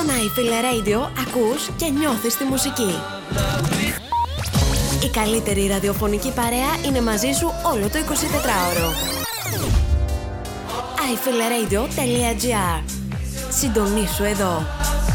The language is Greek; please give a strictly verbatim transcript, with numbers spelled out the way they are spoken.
Στον iFeel Radio ακούς και νιώθεις τη μουσική. Η καλύτερη ραδιοφωνική παρέα είναι μαζί σου όλο το εικοσιτετράωρο. άι φι ελ radio τελεία τζι άρ. Συντονίσου εδώ.